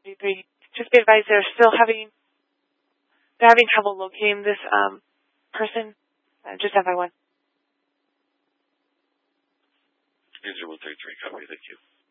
53. Just be advised they're having trouble locating this person. Just FY1. User 133, copy, thank you.